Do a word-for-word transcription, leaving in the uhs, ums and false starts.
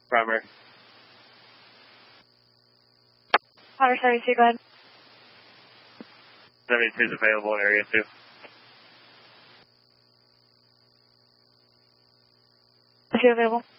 Primary. Otter seventy-two, go ahead. seventy-two is available in area two. Is he available?